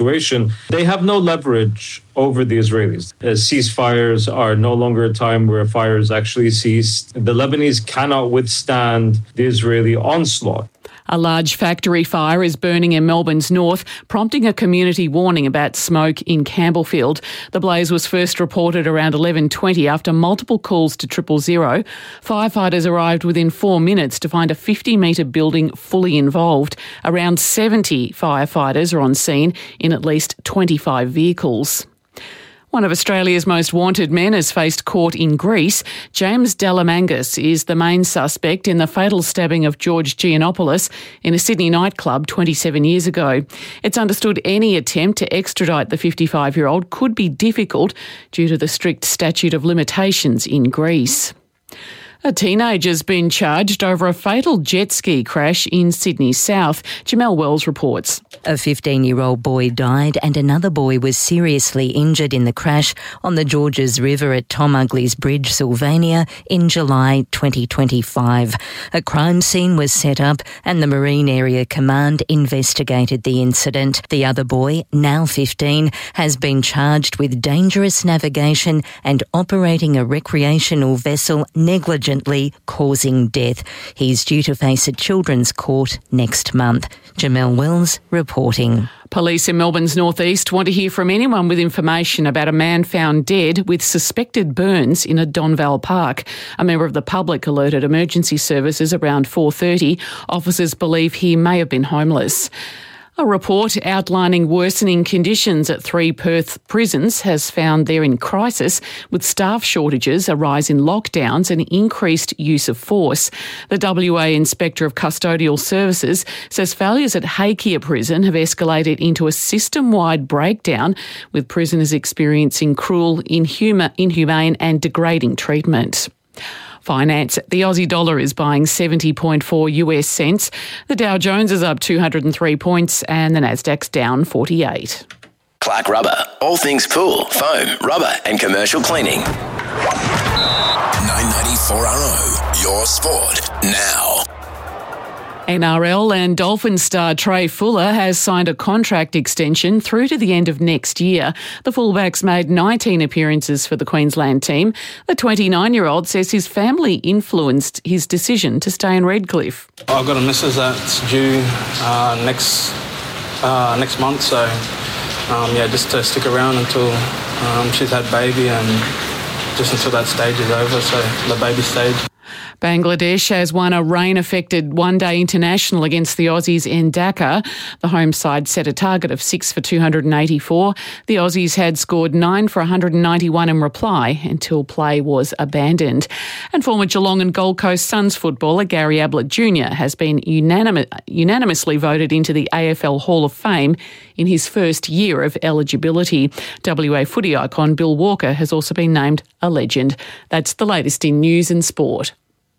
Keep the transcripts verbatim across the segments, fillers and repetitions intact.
situation, they have no leverage over the Israelis. Uh, ceasefires are no longer a time where fires actually cease. The Lebanese cannot withstand the Israeli onslaught. A large factory fire is burning in Melbourne's north, prompting a community warning about smoke in Campbellfield. The blaze was first reported around eleven twenty after multiple calls to triple zero. Firefighters arrived within four minutes to find a fifty metre building fully involved. Around seventy firefighters are on scene in at least twenty-five vehicles. One of Australia's most wanted men has faced court in Greece. James Delamangas is the main suspect in the fatal stabbing of George Giannopoulos in a Sydney nightclub twenty-seven years ago. It's understood any attempt to extradite the fifty-five-year-old could be difficult due to the strict statute of limitations in Greece. A teenager's been charged over a fatal jet ski crash in Sydney South. Jamelle Wells reports. A fifteen-year-old boy died and another boy was seriously injured in the crash on the Georges River at Tom Ugley's Bridge, Sylvania, in July twenty twenty-five. A crime scene was set up and the Marine Area Command investigated the incident. The other boy, now fifteen, has been charged with dangerous navigation and operating a recreational vessel negligently causing death. He's due to face a children's court next month. Jamelle Wells reporting. Police in Melbourne's northeast want to hear from anyone with information about a man found dead with suspected burns in a Donval park. A member of the public alerted emergency services around four thirty. Officers believe he may have been homeless. A report outlining worsening conditions at three Perth prisons has found they're in crisis, with staff shortages, a rise in lockdowns and increased use of force. The W A Inspector of Custodial Services says failures at Hakea Prison have escalated into a system-wide breakdown, with prisoners experiencing cruel, inhuma- inhumane and degrading treatment. Finance. The Aussie dollar is buying seventy point four US cents. The Dow Jones is up two hundred three points and the Nasdaq's down forty-eight. Clark Rubber. All things pool, foam, rubber and commercial cleaning. nine ninety-four R O. Your sport now. N R L and Dolphins star Trey Fuller has signed a contract extension through to the end of next year. The fullback's made nineteen appearances for the Queensland team. The twenty-nine-year-old says his family influenced his decision to stay in Redcliffe. I've got a missus that's due uh, next uh, next month, so um, yeah, just to stick around until um, she's had baby and just until that stage is over, so the baby stage. Bangladesh has won a rain-affected one-day international against the Aussies in Dhaka. The home side set a target of six for two hundred eighty-four. The Aussies had scored nine for one hundred ninety-one in reply until play was abandoned. And former Geelong and Gold Coast Suns footballer Gary Ablett Junior has been unanimous, unanimously voted into the A F L Hall of Fame in his first year of eligibility. W A footy icon Bill Walker has also been named a legend. That's the latest in news and sport.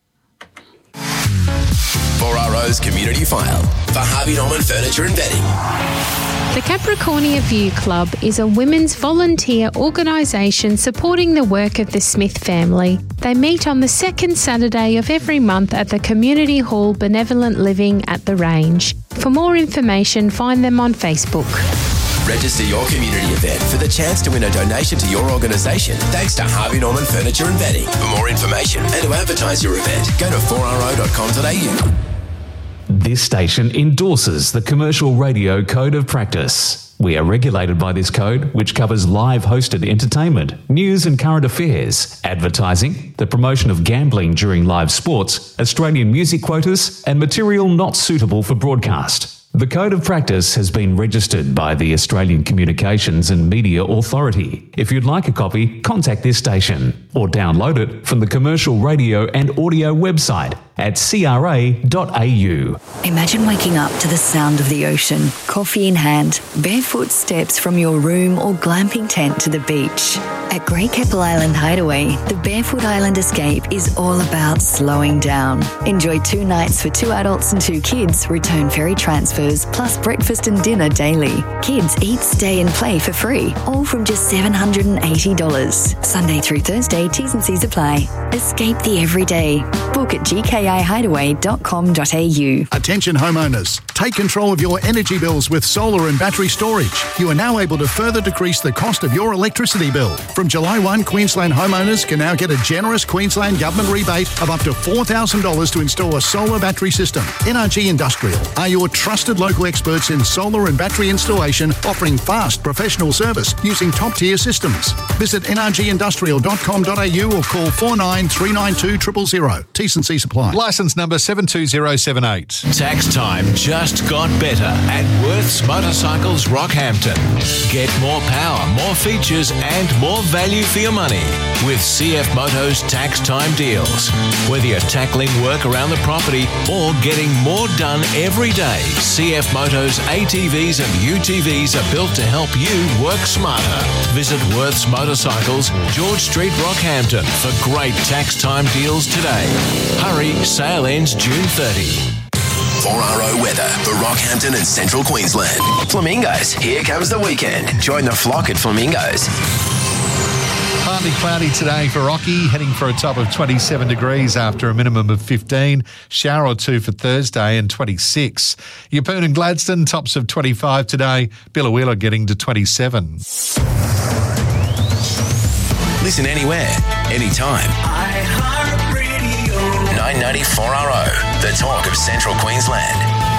four R O's Community File for Harvey Norman Furniture and Bedding. The Capricornia View Club is a women's volunteer organisation supporting the work of the Smith family. They meet on the second Saturday of every month at the Community Hall Benevolent Living at the Range. For more information, find them on Facebook. Register your community event for the chance to win a donation to your organisation thanks to Harvey Norman Furniture and Bedding. For more information and to advertise your event, go to four r o dot com dot a u. This station endorses the Commercial Radio Code of Practice. We are regulated by this code, which covers live hosted entertainment, news and current affairs, advertising, the promotion of gambling during live sports, Australian music quotas, and material not suitable for broadcast. The Code of Practice has been registered by the Australian Communications and Media Authority. If you'd like a copy, contact this station or download it from the Commercial Radio and Audio website at c r a dot a u. Imagine waking up to the sound of the ocean, coffee in hand, barefoot steps from your room or glamping tent to the beach. At Great Keppel Island Hideaway, the Barefoot Island Escape is all about slowing down. Enjoy two nights for two adults and two kids, return ferry transfers, plus breakfast and dinner daily. Kids eat, stay and play for free, all from just seven hundred eighty dollars. Sunday through Thursday, A, T's and C's apply. Escape the everyday. Book at g k i hideaway dot com dot a u. Attention homeowners. Take control of your energy bills with solar and battery storage. You are now able to further decrease the cost of your electricity bill. From July first, Queensland homeowners can now get a generous Queensland government rebate of up to four thousand dollars to install a solar battery system. N R G Industrial are your trusted local experts in solar and battery installation, offering fast professional service using top-tier systems. Visit n r g industrial dot com dot a u or call four nine three nine two zero zero zero. T's and C's apply. Licence number seven two zero seven eight. Tax time just got better at Worth's Motorcycles Rockhampton. Get more power, more features and more value for your money with C F Moto's tax time deals. Whether you're tackling work around the property or getting more done every day, C F Moto's A T Vs and U T Vs are built to help you work smarter. Visit Worth's Motorcycles, George Street, Rockhampton for great tax time deals today. Hurry, sale ends June thirtieth. four R O weather for Rockhampton and Central Queensland. Flamingos, here comes the weekend. Join the flock at Flamingos. Partly cloudy today for Rocky, heading for a top of twenty-seven degrees after a minimum of fifteen. Shower or two for Thursday and twenty-six. Yeppoon and Gladstone, tops of twenty-five today. Billawheeler getting to twenty-seven. Listen anywhere, anytime. nine ninety four R O, the talk of Central Queensland.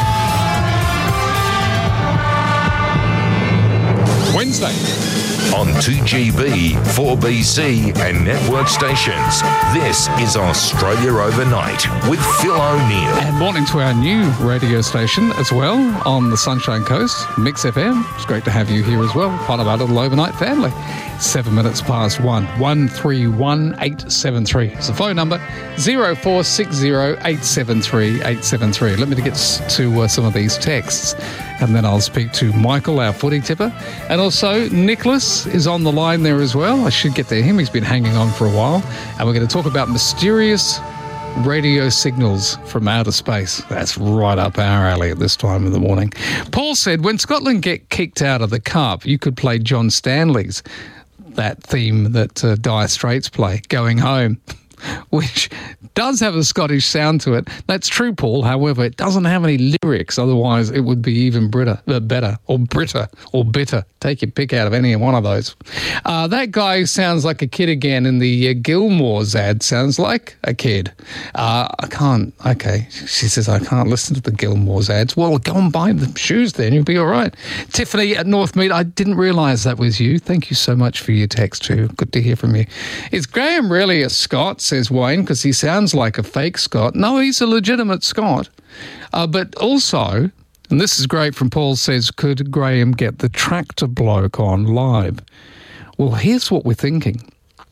Wednesday. On two G B, four B C and network stations, this is Australia Overnight with Phil O'Neill. And morning to our new radio station as well on the Sunshine Coast, Mix F M. It's great to have you here as well, part of our little overnight family. Seven minutes past one. one three one eight seven three. It's the phone number, zero four six zero eight seven three eight seven three. Let me get to uh, some of these texts, and then I'll speak to Michael, our footy tipper. And also, Nicholas is on the line there as well. I should get to him. He's been hanging on for a while. And we're going to talk about mysterious radio signals from outer space. That's right up our alley at this time of the morning. Paul said, when Scotland get kicked out of the Cup, you could play John Stanley's, that theme that uh, Dire Straits play, Going Home, which does have a Scottish sound to it. That's true, Paul. However, it doesn't have any lyrics. Otherwise, it would be even britter, uh, better, or britter, or bitter. Take your pick out of any one of those. Uh, that guy sounds like a kid again in the uh, Gilmore's ad. Sounds like a kid. Uh, I can't. Okay. She says, I can't listen to the Gilmore's ads. Well, go and buy the shoes then. You'll be all right. Tiffany at Northmead, I didn't realise that was you. Thank you so much for your text too. Good to hear from you. Is Graham really a Scot, says Wayne, because he sounds like a fake Scot? No, he's a legitimate Scot. Uh, but also, and this is great from Paul, says, could Graham get the tractor bloke on live? Well, here's what we're thinking.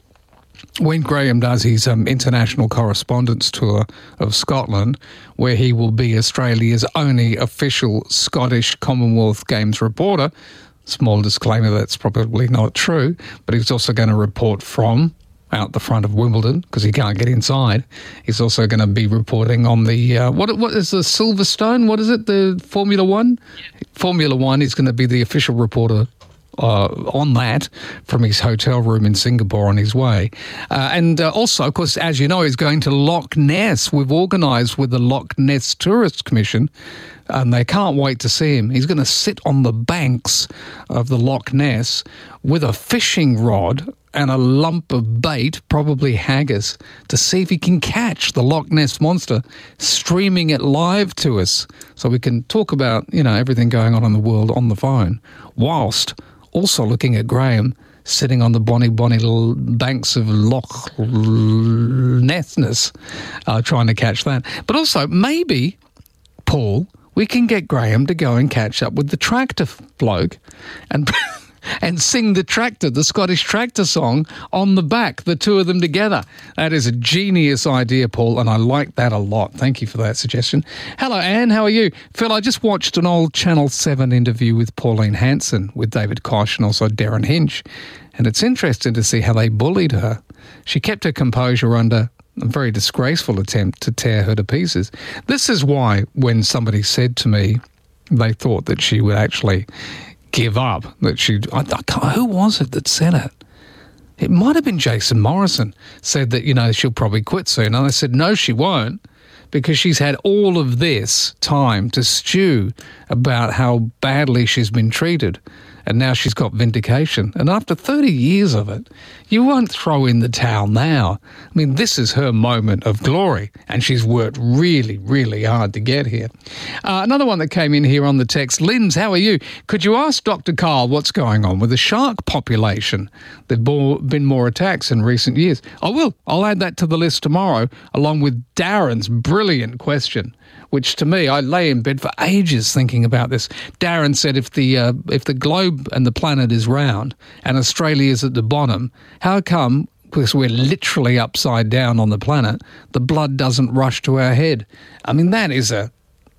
When Graham does his um, international correspondence tour of Scotland, where he will be Australia's only official Scottish Commonwealth Games reporter, small disclaimer, that's probably not true, but he's also going to report from out the front of Wimbledon because he can't get inside. He's also going to be reporting on the, uh, what what is the Silverstone? What is it, the Formula One? Yeah. Formula One is going to be the official reporter uh, on that from his hotel room in Singapore on his way. Uh, and uh, also, of course, as you know, he's going to Loch Ness. We've organised with the Loch Ness Tourist Commission, and they can't wait to see him. He's going to sit on the banks of the Loch Ness with a fishing rod and a lump of bait, probably haggis, to see if he can catch the Loch Ness Monster, streaming it live to us so we can talk about, you know, everything going on in the world on the phone, whilst also looking at Graham sitting on the bonny, bonny little banks of Loch Ness, uh, trying to catch that. But also, maybe, Paul, we can get Graham to go and catch up with the tractor bloke and and sing the tractor, the Scottish tractor song on the back, the two of them together. That is a genius idea, Paul, and I like that a lot. Thank you for that suggestion. Hello, Anne. How are you? Phil, I just watched an old Channel seven interview with Pauline Hanson, with David Koch and also Darren Hinch, and it's interesting to see how they bullied her. She kept her composure under a very disgraceful attempt to tear her to pieces. This is why when somebody said to me they thought that she would actually give up, that she, I, I can't, who was it that said it? it might have been Jason Morrison, said that, you know, she'll probably quit soon. And I said, no, she won't, because she's had all of this time to stew about how badly she's been treated. And now she's got vindication. And after thirty years of it, you won't throw in the towel now. I mean, this is her moment of glory, and she's worked really, really hard to get here. Uh, another one that came in here on the text, Linz, how are you? Could you ask Doctor Carl what's going on with the shark population? There have been more attacks in recent years. I will. I'll add that to the list tomorrow, along with Darren's brilliant question, which to me, I lay in bed for ages thinking about this. Darren said if the uh, if the globe and the planet is round and Australia is at the bottom, how come, because we're literally upside down on the planet, the blood doesn't rush to our head? I mean, that is a...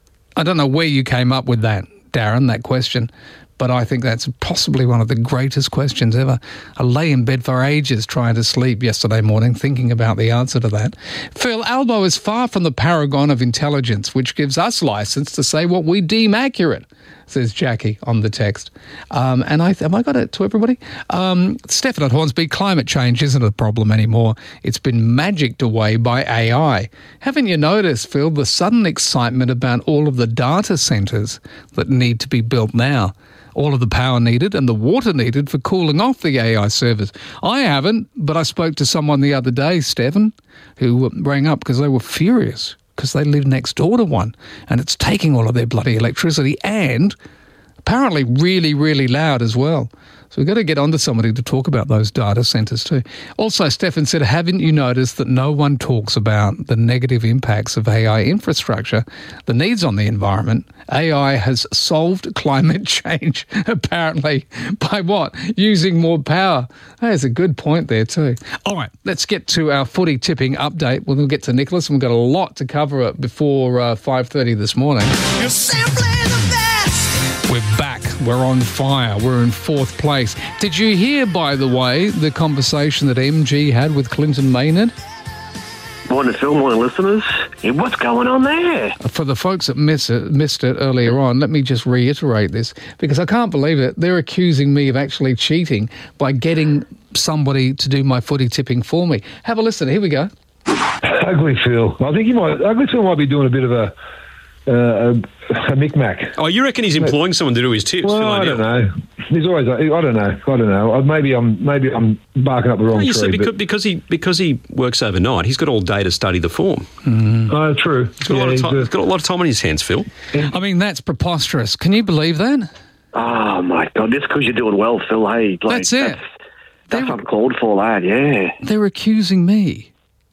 I don't know where you came up with that, Darren, that question, but I think that's possibly one of the greatest questions ever. I lay in bed for ages trying to sleep yesterday morning thinking about the answer to that. Phil, Albo is far from the paragon of intelligence, which gives us license to say what we deem accurate, says Jackie on the text. Um, and I have I got it to everybody? Um, Stefan at Hornsby, climate change isn't a problem anymore. It's been magicked away by A I. Haven't you noticed, Phil, the sudden excitement about all of the data centres that need to be built now? All of the power needed and the water needed for cooling off the A I servers. I haven't, but I spoke to someone the other day, Stefan, who rang up because they were furious because they live next door to one and it's taking all of their bloody electricity and apparently really, really loud as well. So we've got to get onto somebody to talk about those data centres too. Also, Stefan said, haven't you noticed that no one talks about the negative impacts of A I infrastructure, the needs on the environment? A I has solved climate change, apparently, by what? Using more power. There's a good point there too. All right, let's get to our footy tipping update. We'll get to Nicholas, and we've got a lot to cover before uh, five thirty this morning. You're simply the best! We're back. We're on fire. We're in fourth place. Did you hear, by the way, the conversation that M G had with Clinton Maynard? Morning, Phil. Morning, listeners. Yeah, what's going on there? For the folks that miss it, missed it earlier on, let me just reiterate this, because I can't believe it. They're accusing me of actually cheating by getting somebody to do my footy tipping for me. Have a listen. Here we go. Ugly Phil. I think he might. Ugly Phil might be doing a bit of a uh, a, a micmac. Oh, you reckon he's employing someone to do his tips? Well, Phil I O'Neill? don't know. He's always. I don't know. I don't know. Maybe I'm. Maybe I'm barking up the wrong No, you tree. see, because, but- because he because he works overnight, he's got all day to study the form. Oh, true. He's got, a lot Yeah, of time, he's, uh, he's got a lot of time on his hands, Phil. I mean, that's preposterous. Can you believe that? Oh, my God. Just because you're doing well, Phil. Hey, like, That's it. That's, that's uncalled for, lad. Yeah. They're accusing me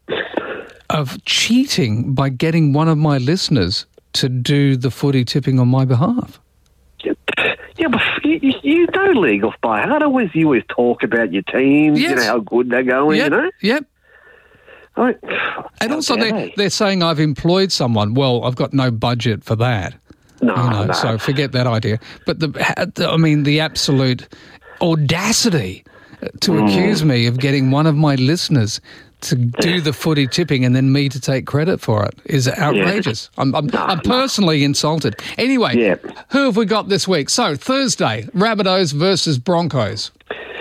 of cheating by getting one of my listeners to do the footy tipping on my behalf. Yeah, but you, you, you know league off by heart. Always, you always talk about your teams, Yes. you know, how good they're going, Yep, you know? Yep. I, And also, dare they, they? they're saying I've employed someone. Well, I've got no budget for that. No, you know, no. So forget that idea. But, the, I mean, the absolute audacity to Mm. accuse me of getting one of my listeners to do the footy tipping and then me to take credit for it is outrageous. I'm, I'm, I'm personally insulted. Anyway, who have we got this week? So, Thursday, Rabbitohs versus Broncos.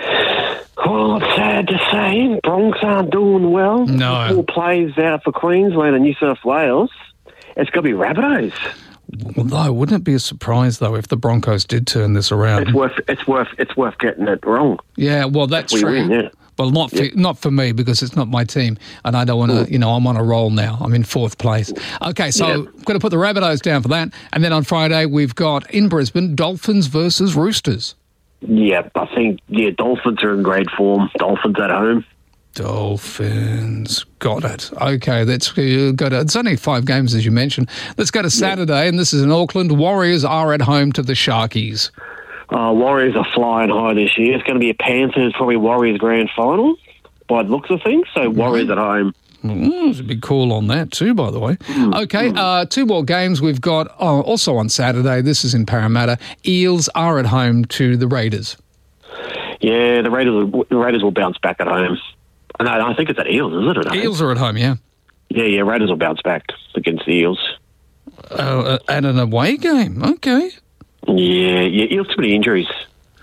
Oh, it's sad to say. Bronx aren't doing well. No. Four plays out for Queensland and New South Wales. It's got to be Rabbitohs. Although, wouldn't it be a surprise, though, if the Broncos did turn this around? It's worth. It's worth. It's worth getting it wrong. Yeah, well, that's We true. win, yeah. Well, not for, Yeah. not for me, because it's not my team, and I don't want to, you know, I'm on a roll now. I'm in fourth place. Okay, so Yeah. I'm going to put the Rabbitohs down for that. And then on Friday, we've got, in Brisbane, Dolphins versus Roosters. Yeah, I think yeah, Dolphins are in great form. Dolphins at home. Dolphins. Got it. Okay, let's uh, go to... It's only five games, as you mentioned. Let's go to Saturday, and this is in Auckland. Warriors are at home to the Sharkies. Uh, Warriors are flying high this year. It's going to be a Panthers, probably Warriors grand final by the looks of things. So Warriors at home. Mm, there's a big call on that too, by the way. Okay, uh, two more games we've got oh, also on Saturday. This is in Parramatta. Eels are at home to the Raiders. Yeah, the Raiders. Will, the Raiders will bounce back at home. No, I think it's at Eels, is it? At home? Eels are at home, yeah. Yeah, yeah. Raiders will bounce back against the Eels. Uh, at an away game, okay. Yeah, yeah. Eels too many injuries.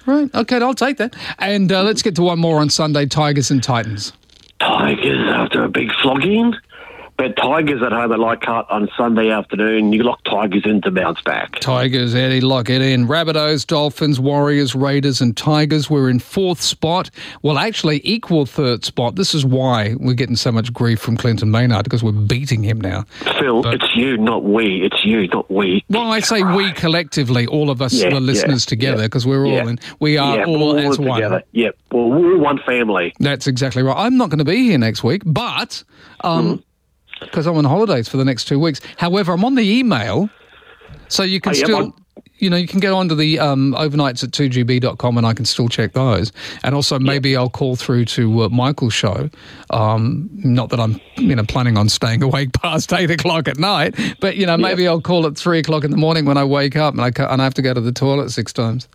Right. Okay, I'll take that. And uh, let's get to one more on Sunday, Tigers and Titans. Tigers after a big flogging. But Tigers at home at Leichhardt on Sunday afternoon. You lock Tigers in to bounce back. Tigers, Eddie, lock it in. Rabbitohs, Dolphins, Warriors, Raiders and Tigers were in fourth spot. Well, actually, equal third spot. This is why we're getting so much grief from Clinton Maynard, because we're beating him now. Phil, but, it's you, not we. It's you, not we. Well, I say we collectively, all of us, yeah, the listeners yeah, together, because yeah, we're yeah. all in. We are yeah, all, all as one. together. Yep. Well, we're one family. That's exactly right. I'm not going to be here next week, but... Um, mm. Because I'm on holidays for the next two weeks. However, I'm on the email, so you can oh, still, yeah, you know, you can go onto the um, overnights at two G B dot com and I can still check those. And also maybe yeah. I'll call through to uh, Michael's show. Um, not that I'm, you know, planning on staying awake past eight o'clock at night, but, you know, maybe yeah. I'll call at three o'clock in the morning when I wake up and I, ca- and I have to go to the toilet six times.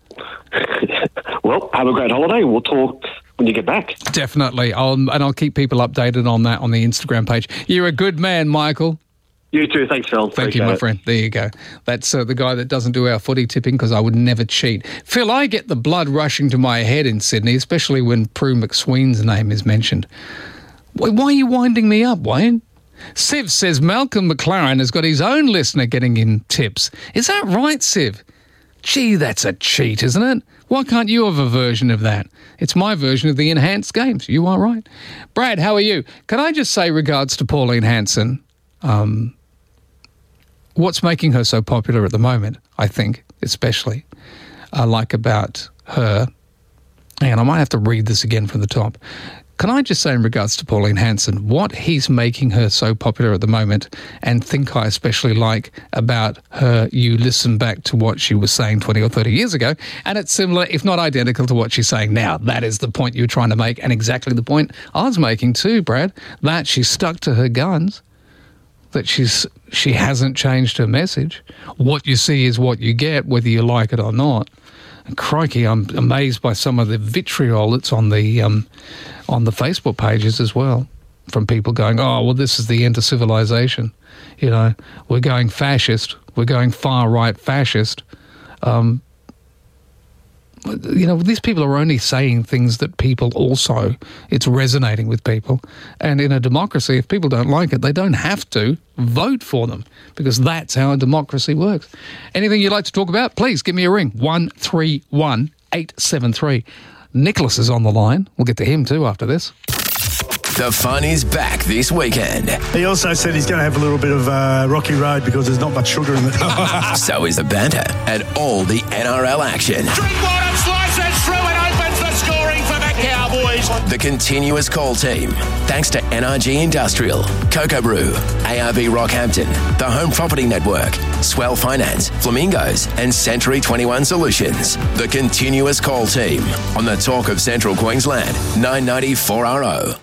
Well, have a great holiday. We'll talk when you get back. Definitely. I'll, and I'll keep people updated on that on the Instagram page. You're a good man, Michael. You too. Thanks, Phil. Thank Appreciate you, my it. friend. There you go. That's uh, the guy that doesn't do our footy tipping, because I would never cheat. Phil, I get the blood rushing to my head in Sydney, especially when Prue McSween's name is mentioned. Why, why are you winding me up, Wayne? Siv says Malcolm McLaren has got his own listener getting in tips. Is that right, Siv? Gee, that's a cheat, isn't it? Why can't you have a version of that? It's my version of the enhanced games. You are right. Brad, how are you? Can I just say regards to Pauline Hanson, um, what's making her so popular at the moment, I think, especially, I like about her, and I might have to read this again from the top. Can I just say in regards to Pauline Hanson, what he's making her so popular at the moment, and think I especially like about her, you listen back to what she was saying twenty or thirty years ago, and it's similar, if not identical, to what she's saying now. That is the point you're trying to make, and exactly the point I was making too, Brad, that she's stuck to her guns, that she's she hasn't changed her message. What you see is what you get, whether you like it or not. And crikey, I'm amazed by some of the vitriol that's on the um, on the Facebook pages as well, from people going, oh, well, this is the end of civilization. You know, we're going fascist. We're going far-right fascist. Um, you know, these people are only saying things that people also, it's resonating with people. And in a democracy, if people don't like it, they don't have to vote for them, because that's how a democracy works. Anything you'd like to talk about, please give me a ring, one three one, eight seven three. Nicholas is on the line. We'll get to him too after this. The fun is back this weekend. He also said he's going to have a little bit of uh, rocky road because there's not much sugar in it. So is the banter and all the N R L action. Drinkwater slices through and opens the scoring for the Cowboys. The continuous call team, thanks to N R G Industrial, Cocoa Brew, A R B Rockhampton, the Home Property Network, Swell Finance, Flamingos, and Century twenty-one Solutions. The continuous call team on the Talk of Central Queensland, nine ninety four R O.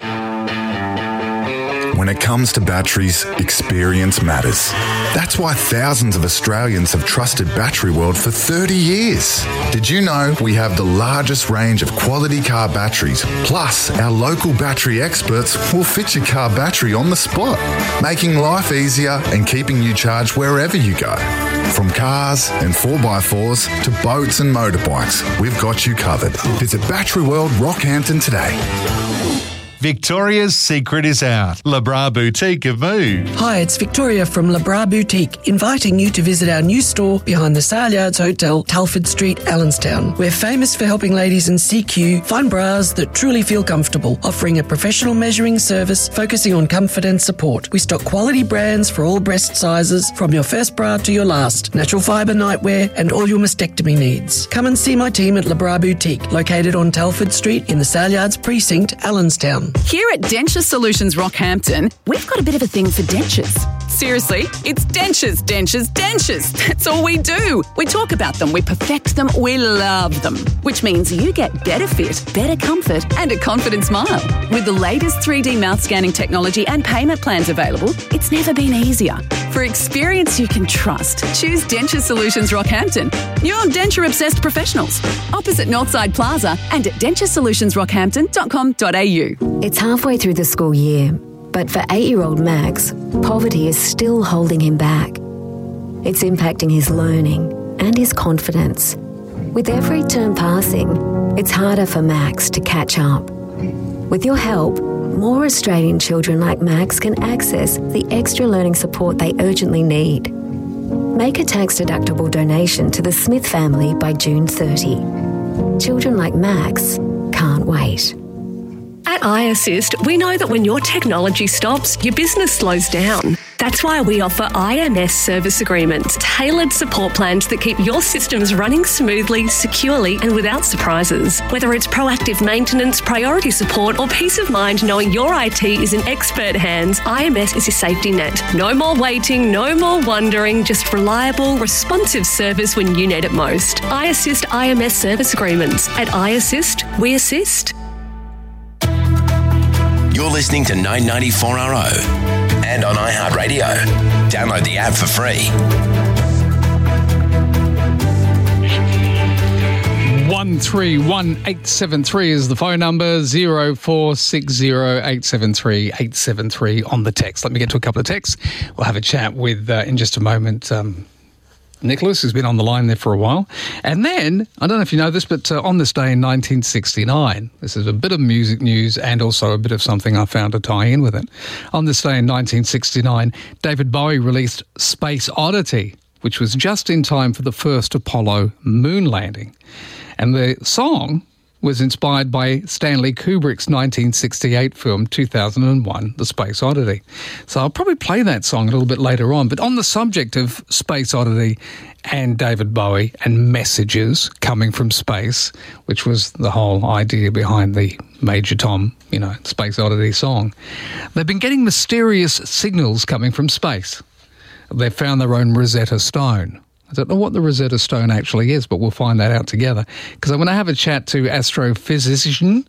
When it comes to batteries, experience matters. That's why thousands of Australians have trusted Battery World for thirty years. Did you know we have the largest range of quality car batteries? Plus, our local battery experts will fit your car battery on the spot, making life easier and keeping you charged wherever you go. From cars and four by fours to boats and motorbikes, we've got you covered. Visit Battery World Rockhampton today. Victoria's secret is out. Le Bras Boutique have moved. Hi, it's Victoria from Le Bras Boutique, inviting you to visit our new store behind the Saleyards Hotel, Telford Street, Allenstown. We're famous for helping ladies in C Q find bras that truly feel comfortable, offering a professional measuring service focusing on comfort and support. We stock quality brands for all breast sizes, from your first bra to your last, natural fibre nightwear, and all your mastectomy needs. Come and see my team at Le Bras Boutique, located on Telford Street in the Saleyards Precinct, Allenstown. Here at Denture Solutions Rockhampton, we've got a bit of a thing for dentures. Seriously, it's dentures, dentures, dentures. That's all we do. We talk about them, we perfect them, we love them. Which means you get better fit, better comfort, and a confident smile. With the latest three D mouth scanning technology and payment plans available, it's never been easier. For experience you can trust, choose Denture Solutions Rockhampton. You're denture-obsessed professionals. Opposite Northside Plaza and at denture solutions rockhampton dot com dot a u. It's halfway through the school year, but for eight-year-old Max, poverty is still holding him back. It's impacting his learning and his confidence. With every term passing, it's harder for Max to catch up. With your help, more Australian children like Max can access the extra learning support they urgently need. Make a tax-deductible donation to the Smith family by June thirtieth. Children like Max can't wait. At iAssist, we know that when your technology stops, your business slows down. That's why we offer I M S service agreements, tailored support plans that keep your systems running smoothly, securely and without surprises. Whether it's proactive maintenance, priority support or peace of mind knowing your I T is in expert hands, I M S is your safety net. No more waiting, no more wondering, just reliable, responsive service when you need it most. iAssist I M S service agreements. At iAssist, we assist. You're listening to nine ninety-four R O and on iHeartRadio. Download the app for free. one three one eight seven three is the phone number, zero four six zero eight seven three eight seven three on the text. Let me get to a couple of texts. We'll have a chat with, uh, in just a moment, um, Nicholas, who's been on the line there for a while. And then, I don't know if you know this, but uh, on this day in nineteen sixty-nine, this is a bit of music news and also a bit of something I found to tie in with it. On this day in nineteen sixty-nine, David Bowie released Space Oddity, which was just in time for the first Apollo moon landing. And the song was inspired by Stanley Kubrick's nineteen sixty-eight film two thousand one, The Space Oddity. So I'll probably play that song a little bit later on. But on the subject of Space Oddity and David Bowie and messages coming from space, which was the whole idea behind the Major Tom, you know, Space Oddity song, they've been getting mysterious signals coming from space. They've found their own Rosetta Stone. I don't know what the Rosetta Stone actually is, but we'll find that out together. Because I'm going to have a chat to astrophysician.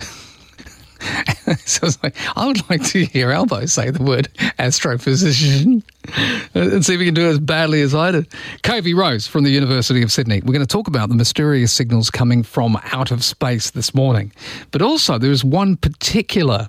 So I was like, I would like to hear Albo say the word astrophysician and see if he can do it as badly as I did. Covey Rose from the University of Sydney. We're going to talk about the mysterious signals coming from out of space this morning. But also there is one particular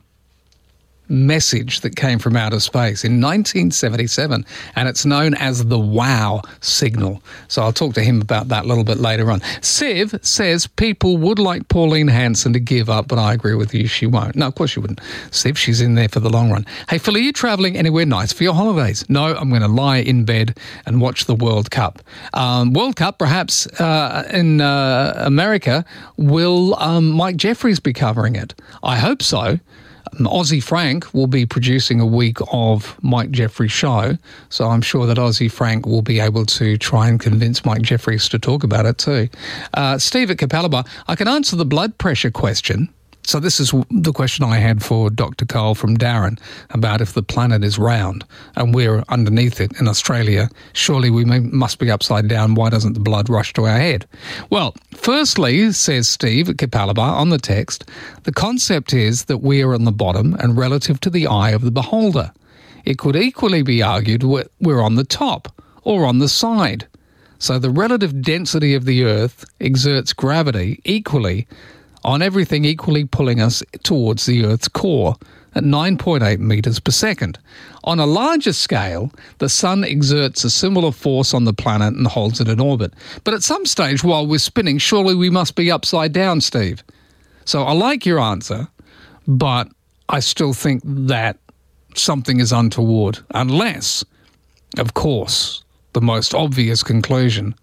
message that came from outer space in nineteen seventy-seven, and it's known as the WOW signal. So I'll talk to him about that a little bit later on. Siv says people would like Pauline Hanson to give up, but I agree with you, she won't. No, of course she wouldn't. Siv, she's in there for the long run. Hey, Phil, are you travelling anywhere nice for your holidays? No, I'm going to lie in bed and watch the World Cup. Um, World Cup, perhaps uh, in uh, America, will um, Mike Jeffries be covering it? I hope so. Aussie Frank will be producing a week of Mike Jeffries' show, so I'm sure that Aussie Frank will be able to try and convince Mike Jeffries to talk about it too. Uh, Steve at Capalaba, I can answer the blood pressure question. So this is the question I had for Doctor Cole from Darren about if the planet is round and we're underneath it in Australia, surely we may, must be upside down. Why doesn't the blood rush to our head? Well, firstly, says Steve at Capalaba on the text, the concept is that we are on the bottom and relative to the eye of the beholder. It could equally be argued we're on the top or on the side. So the relative density of the Earth exerts gravity equally on everything, equally pulling us towards the Earth's core at nine point eight metres per second. On a larger scale, the Sun exerts a similar force on the planet and holds it in orbit. But at some stage while we're spinning, surely we must be upside down, Steve. So I like your answer, but I still think that something is untoward, unless, of course, the most obvious conclusion,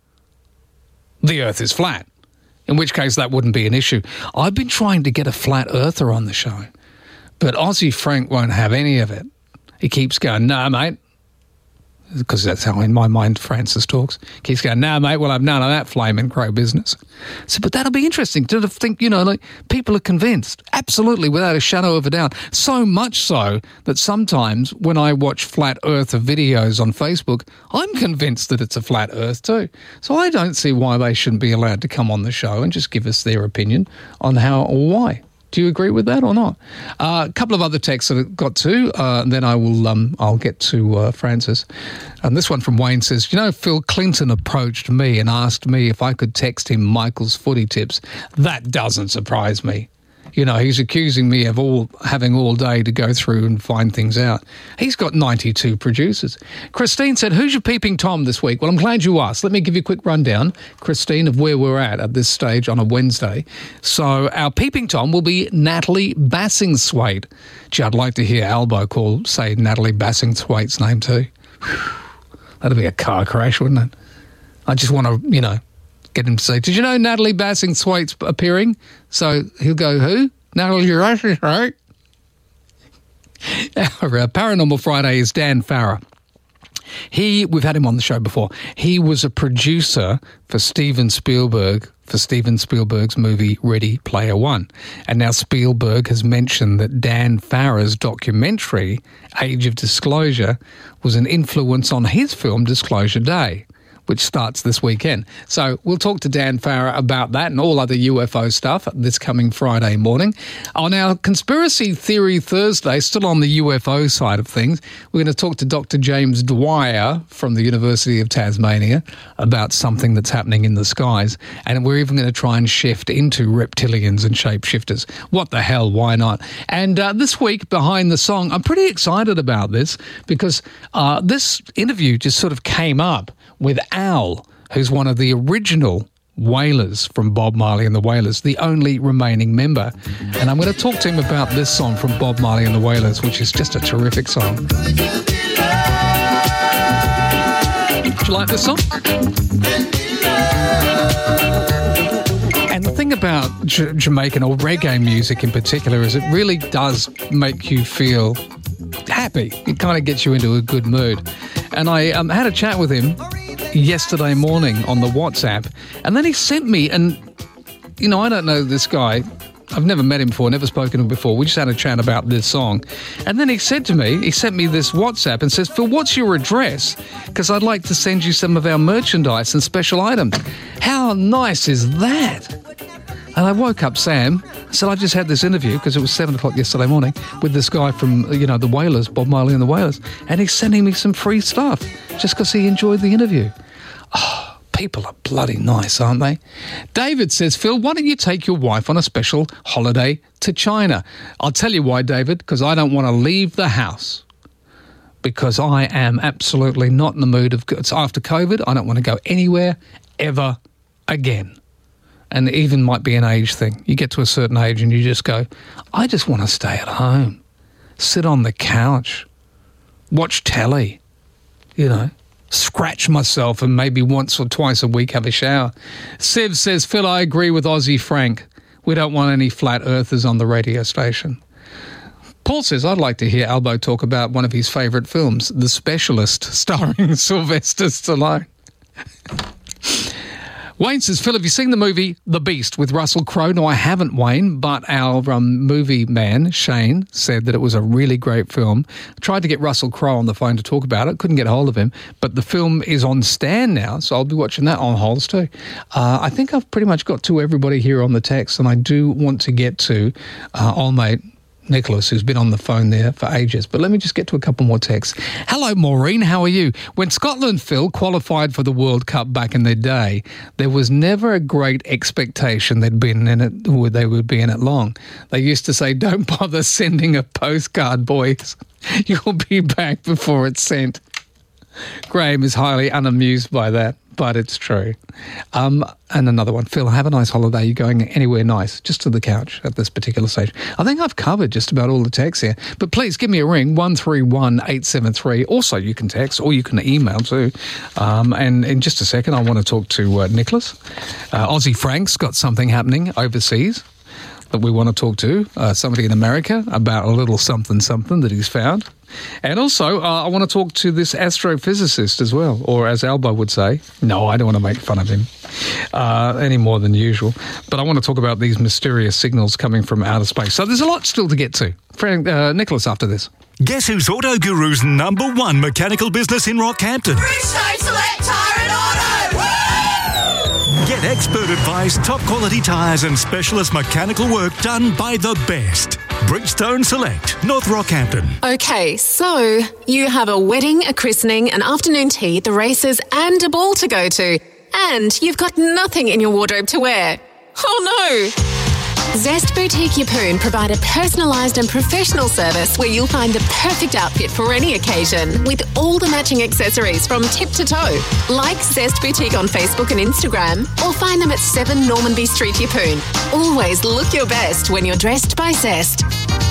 the Earth is flat. In which case that wouldn't be an issue. I've been trying to get a flat earther on the show, but Aussie Frank won't have any of it. He keeps going, no, mate, because that's how in my mind Francis talks. He keeps going, no, mate, we'll have none of that flaming crow business. So, but that'll be interesting to think, you know, like people are convinced, absolutely, without a shadow of a doubt. So much so that sometimes when I watch flat earther videos on Facebook, I'm convinced that it's a flat earth too. So I don't see why they shouldn't be allowed to come on the show and just give us their opinion on how or why. Do you agree with that or not? Uh, a couple of other texts that I got to, uh, and then I will, um, I'll get to uh, Francis. And this one from Wayne says, you know, Phil Clinton approached me and asked me if I could text him Michael's footy tips. That doesn't surprise me. You know, he's accusing me of all having all day to go through and find things out. He's got ninety-two producers. Christine said, who's your peeping Tom this week? Well, I'm glad you asked. Let me give you a quick rundown, Christine, of where we're at at this stage on a Wednesday. So our peeping Tom will be Natalie Bassingthwaite. Gee, I'd like to hear Albo call, say Natalie Bassingthwaite's name too. That'd be a car crash, wouldn't it? I just want to, you know, get him to say, did you know Natalie Bassingthwaite's appearing? So he'll go, who? Natalie Bassingthwaite. Our uh, Paranormal Friday is Dan Farrer. He, we've had him on the show before. He was a producer for Steven Spielberg, for Steven Spielberg's movie Ready Player One. And now Spielberg has mentioned that Dan Farrer's documentary, Age of Disclosure, was an influence on his film Disclosure Day, which starts this weekend. So we'll talk to Dan Farrer about that and all other U F O stuff this coming Friday morning. On our Conspiracy Theory Thursday, still on the U F O side of things, we're going to talk to Doctor James Dwyer from the University of Tasmania about something that's happening in the skies. And we're even going to try and shift into reptilians and shapeshifters. What the hell, why not? And uh, this week, behind the song, I'm pretty excited about this because uh, this interview just sort of came up with Al, who's one of the original Wailers from Bob Marley and the Wailers, the only remaining member. And I'm going to talk to him about this song from Bob Marley and the Wailers, which is just a terrific song. Do you like this song? And the thing about J- Jamaican or reggae music in particular is it really does make you feel happy. It kind of gets you into a good mood. And I um, had a chat with him yesterday morning on the WhatsApp, and then he sent me, and, you know, I don't know this guy. I've never met him before, never spoken to him before. We just had a chat about this song. And then he said to me, he sent me this WhatsApp and says, Phil, what's your address? Because I'd like to send you some of our merchandise and special items. How nice is that? And I woke up Sam. I said, I just had this interview, because it was seven o'clock yesterday morning, with this guy from, you know, the Wailers, Bob Marley and the Wailers. And he's sending me some free stuff just because he enjoyed the interview. Oh, people are bloody nice, aren't they? David says, Phil, why don't you take your wife on a special holiday to China? I'll tell you why, David, because I don't want to leave the house. Because I am absolutely not in the mood of... It's after COVID, I don't want to go anywhere ever again. And it even might be an age thing. You get to a certain age and you just go, I just want to stay at home, sit on the couch, watch telly, you know, scratch myself and maybe once or twice a week have a shower. Sev says, Phil, I agree with Aussie Frank. We don't want any flat earthers on the radio station. Paul says, I'd like to hear Albo talk about one of his favourite films, The Specialist, starring Sylvester Stallone. Wayne says, Phil, have you seen the movie The Beast with Russell Crowe? No, I haven't, Wayne, but our um, movie man, Shane, said that it was a really great film. I tried to get Russell Crowe on the phone to talk about it, couldn't get hold of him, but the film is on Stan now, so I'll be watching that on Holes too. Uh, I think I've pretty much got to everybody here on the text, and I do want to get to uh, old mate Nicholas, who's been on the phone there for ages. But let me just get to a couple more texts. Hello, Maureen. How are you? When Scotland, Phil, qualified for the World Cup back in their day, there was never a great expectation they'd been in it, or they would be in it long. They used to say, don't bother sending a postcard, boys. You'll be back before it's sent. Graham is highly unamused by that, but it's true. Um, and another one. Phil, have a nice holiday. You going anywhere nice? Just to the couch at this particular stage. I think I've covered just about all the texts here. But please give me a ring, one three one eight seven three. Also, you can text or you can email too. Um, and in just a second, I want to talk to uh, Nicholas. Uh, Aussie Frank's got something happening overseas that we want to talk to. Uh, somebody in America about a little something something that he's found. And also, uh, I want to talk to this astrophysicist as well, or as Albo would say, no, I don't want to make fun of him uh, any more than usual, but I want to talk about these mysterious signals coming from outer space. So there's a lot still to get to. Frank, uh, Nicholas after this. Guess who's Auto Guru's number one mechanical business in Rockhampton? Bridgestone Select Tyre and Auto! Woo! Get expert advice, top quality tyres and specialist mechanical work done by the best. Bridgestone Select, North Rockhampton. Okay, so you have a wedding, a christening, an afternoon tea, the races and a ball to go to. And you've got nothing in your wardrobe to wear. Oh no! Zest Boutique Yeppoon provide a personalised and professional service where you'll find the perfect outfit for any occasion with all the matching accessories from tip to toe. Like Zest Boutique on Facebook and Instagram or find them at seven Normanby Street, Yeppoon. Always look your best when you're dressed by Zest.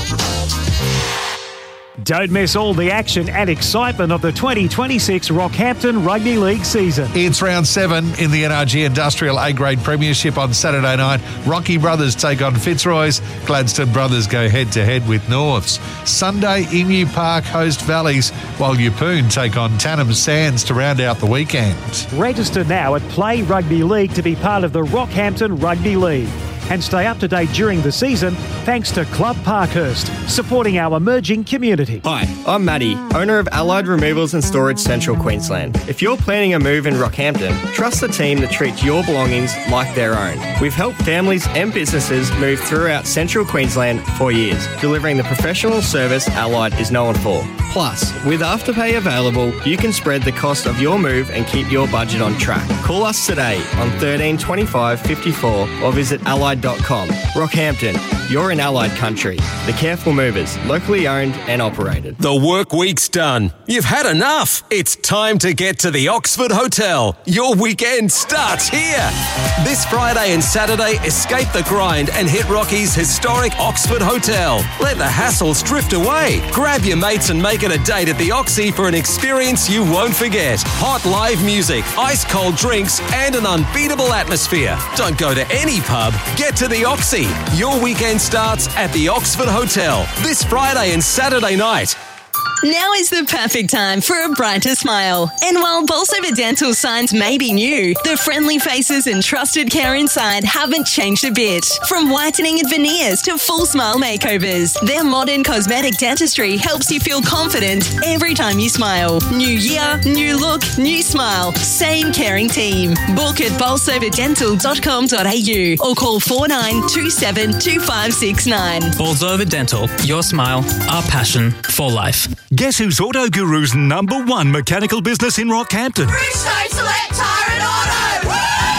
Don't miss all the action and excitement of the twenty twenty-six Rockhampton Rugby League season. It's round seven in the N R G Industrial A-Grade Premiership on Saturday night. Rocky Brothers take on Fitzroy's. Gladstone Brothers go head-to-head with Norths. Sunday, Emu Park host Valleys, while Yeppoon take on Tannum Sands to round out the weekend. Register now at Play Rugby League to be part of the Rockhampton Rugby League. And stay up to date during the season thanks to Club Parkhurst, supporting our emerging community. Hi, I'm Matty, owner of Allied Removals and Storage Central Queensland. If you're planning a move in Rockhampton, trust the team that treats your belongings like their own. We've helped families and businesses move throughout Central Queensland for years, delivering the professional service Allied is known for. Plus, with Afterpay available, you can spread the cost of your move and keep your budget on track. Call us today on thirteen twenty-five fifty-four or visit allied dot com. Rockhampton, you're in Allied country. The Careful Movers, locally owned and operated. The work week's done. You've had enough. It's time to get to the Oxford Hotel. Your weekend starts here. This Friday and Saturday, escape the grind and hit Rocky's historic Oxford Hotel. Let the hassles drift away. Grab your mates and make it a date at the Oxy for an experience you won't forget. Hot live music, ice cold drinks, and an unbeatable atmosphere. Don't go to any pub. Get to the Oxy. Your weekend starts at the Oxford Hotel this Friday and Saturday night. Now is the perfect time for a brighter smile. And while Bolsover Dental signs may be new, the friendly faces and trusted care inside haven't changed a bit. From whitening and veneers to full smile makeovers, their modern cosmetic dentistry helps you feel confident every time you smile. New year, new look, new smile. Same caring team. Book at bolsover dental dot com dot a u or call four nine two seven two five six nine. Bolsover Dental, your smile, our passion for life. Guess who's Auto Guru's number one mechanical business in Rockhampton? Bridgestone Select Tyre and Auto!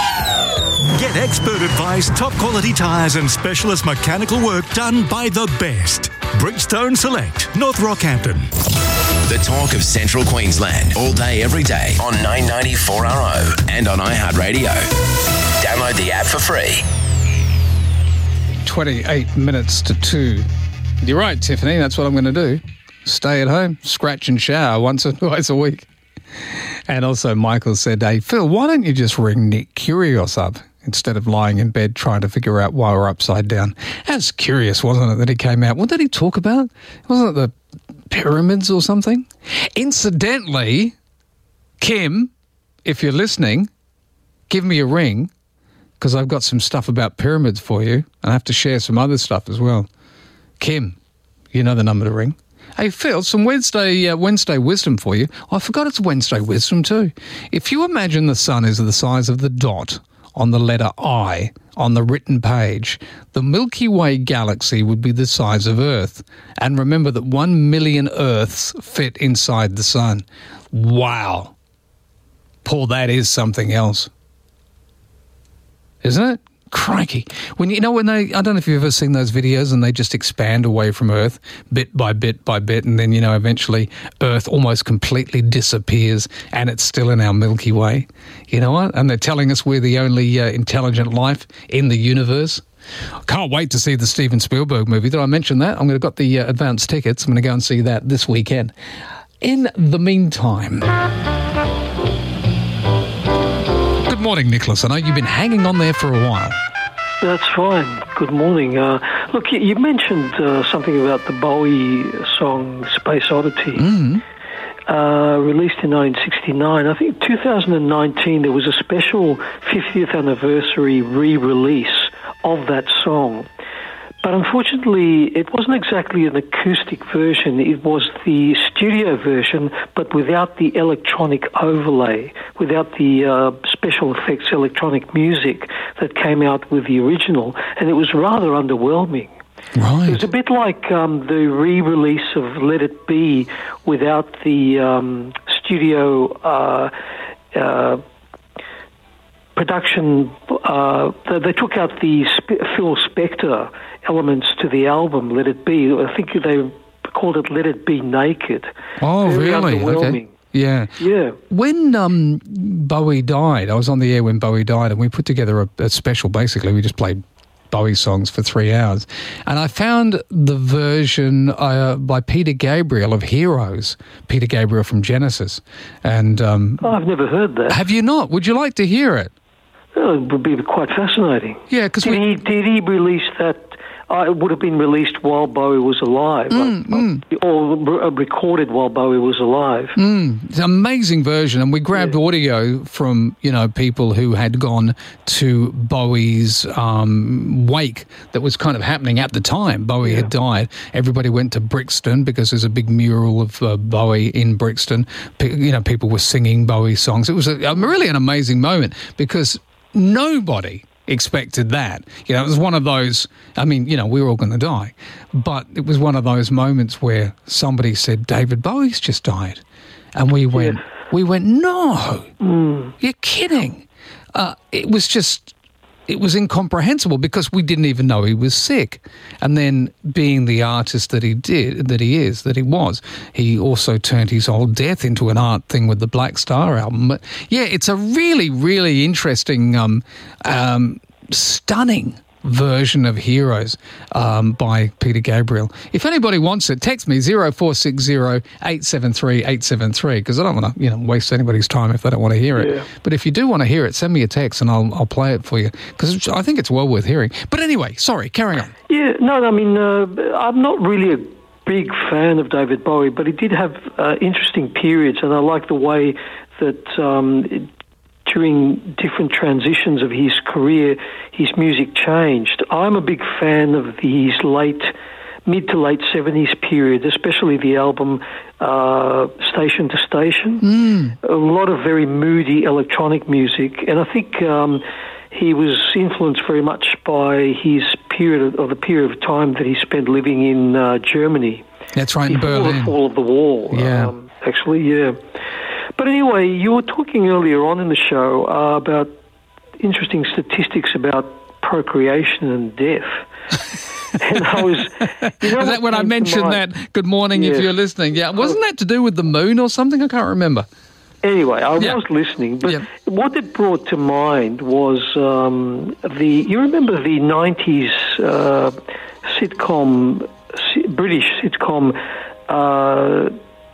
Woo! Get expert advice, top quality tyres and specialist mechanical work done by the best. Bridgestone Select, North Rockhampton. The talk of Central Queensland, all day, every day on nine ninety four R O and on iHeartRadio. Download the app for free. twenty-eight minutes to two. You're right, Tiffany, that's what I'm going to do. Stay at home, scratch and shower once or twice a week. And also Michael said, hey, Phil, why don't you just ring Nick Kyrgios up instead of lying in bed trying to figure out why we're upside down? That's curious, wasn't it, that he came out? What did he talk about? Wasn't it the pyramids or something? Incidentally, Kim, if you're listening, give me a ring because I've got some stuff about pyramids for you and I have to share some other stuff as well. Kim, you know the number to ring. Hey, Phil, some Wednesday uh, Wednesday wisdom for you. Oh, I forgot it's Wednesday wisdom too. If you imagine the sun is the size of the dot on the letter I on the written page, the Milky Way galaxy would be the size of Earth. And remember that one million Earths fit inside the sun. Wow. Paul, that is something else. Isn't it? Crikey. When you know when they, I don't know if you've ever seen those videos and they just expand away from Earth bit by bit by bit and then, you know, eventually Earth almost completely disappears and it's still in our Milky Way. You know what? And they're telling us we're the only uh, intelligent life in the universe. Can't wait to see the Steven Spielberg movie. Did I mention that? I'm going to got the uh, advance tickets. I'm going to go and see that this weekend. In the meantime... Good morning, Nicholas. I know you've been hanging on there for a while. That's fine. Good morning. Uh, look, you, you mentioned uh, something about the Bowie song Space Oddity, mm-hmm. uh, released in nineteen sixty-nine. I think two thousand nineteen there was a special fiftieth anniversary re-release of that song. But unfortunately, it wasn't exactly an acoustic version. It was the studio version, but without the electronic overlay, without the uh, special effects electronic music that came out with the original. And it was rather underwhelming. Right. It was a bit like um, the re-release of Let It Be without the um, studio... Uh, uh, production, uh, they, they took out the Sp- Phil Spector elements to the album, Let It Be. I think they called it Let It Be Naked. Oh, Very really? underwhelming. Okay. Yeah. Yeah. When um, Bowie died, I was on the air when Bowie died, and we put together a, a special. Basically, we just played Bowie songs for three hours. And I found the version uh, by Peter Gabriel of Heroes, Peter Gabriel from Genesis. And um, oh, I've never heard that. Have you not? Would you like to hear it? Oh, it would be quite fascinating. Yeah, because did, we... he, did he release that? Uh, it would have been released while Bowie was alive, Mm, like, mm. or re- recorded while Bowie was alive. Mm, it's an amazing version, and we grabbed yeah. audio from, you know, people who had gone to Bowie's um, wake that was kind of happening at the time. Bowie yeah. had died. Everybody went to Brixton because there's a big mural of uh, Bowie in Brixton. P- you know, people were singing Bowie songs. It was a, a really an amazing moment because nobody expected that. You know, it was one of those, I mean, you know, we were all going to die, but it was one of those moments where somebody said, David Bowie's just died. And we went, yeah. we went, no, mm. you're kidding. Uh, it was just, it was incomprehensible because we didn't even know he was sick. And then being the artist that he did, that he is, that he was, he also turned his old death into an art thing with the Black Star album. But yeah, it's a really, really interesting, um, um, stunning version of Heroes um, by Peter Gabriel. If anybody wants it, text me zero four six zero eight seven three eight seven three because I don't want to, you know, waste anybody's time if they don't want to hear it. Yeah. But if you do want to hear it, send me a text and I'll I'll play it for you because I think it's well worth hearing. But anyway, sorry, carry on. Yeah, no, I mean, uh, I'm not really a big fan of David Bowie, but he did have uh, interesting periods, and I like the way that um, it, during different transitions of his career, his music changed. I'm a big fan of his late, mid to late seventies period, especially the album uh, Station to Station. Mm. A lot of very moody electronic music, and I think um, he was influenced very much by his period of, of the period of time that he spent living in uh, Germany. That's right, in before Berlin. the fall of the wall. Yeah. Um, actually, yeah. But anyway, you were talking earlier on in the show uh, about interesting statistics about procreation and death. And I was... You know Is that when I mentioned that, good morning yes. if you're listening? Yeah, wasn't that to do with the moon or something? I can't remember. Anyway, I yeah. was listening, but yeah. what it brought to mind was um, the... You remember the nineties uh, sitcom, British sitcom... Uh,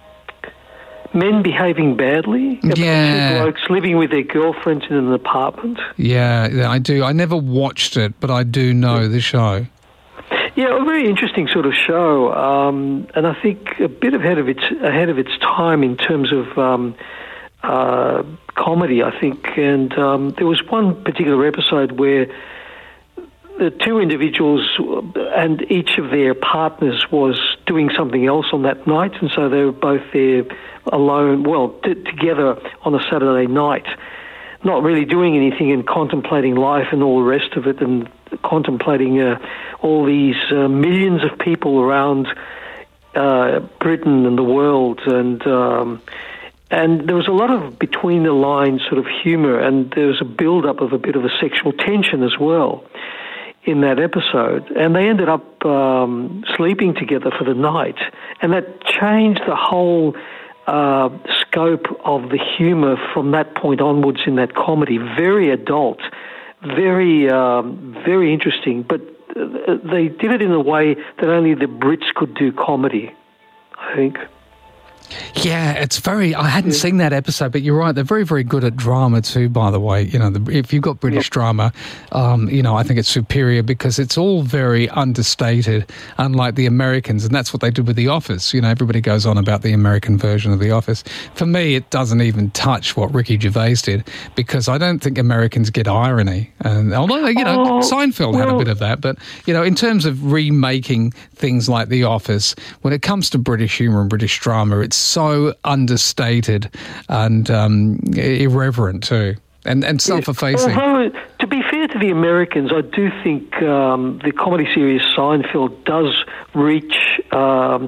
Men Behaving Badly? About yeah. two blokes living with their girlfriends in an apartment. Yeah, yeah, I do. I never watched it, but I do know yeah. the show. Yeah, a very interesting sort of show, um, and I think a bit ahead of its ahead of its time in terms of um, uh, comedy, I think. And um, there was one particular episode where the two individuals and each of their partners was doing something else on that night, and so they were both there alone, well, t- together on a Saturday night, not really doing anything and contemplating life and all the rest of it, and contemplating uh, all these uh, millions of people around uh, Britain and the world, and um, and there was a lot of between the lines sort of humour, and there was a build-up of a bit of a sexual tension as well in that episode, and they ended up um, sleeping together for the night, and that changed the whole uh, scope of the humour from that point onwards in that comedy. Very adult, very, um, very interesting, but they did it in a way that only the Brits could do comedy, I think. Yeah, it's very... I hadn't yeah. seen that episode, but you're right. They're very, very good at drama too, by the way. You know, the, if you've got British yeah. drama, um, you know, I think it's superior because it's all very understated, unlike the Americans, and that's what they did with The Office. You know, everybody goes on about the American version of The Office. For me, it doesn't even touch what Ricky Gervais did because I don't think Americans get irony. And although, you know, oh, Seinfeld well, had a bit of that, but, you know, in terms of remaking things like The Office, when it comes to British humour and British drama, it's so understated and um, irreverent too, and, and self-effacing. Although, to be fair to the Americans, I do think um, the comedy series Seinfeld does reach um,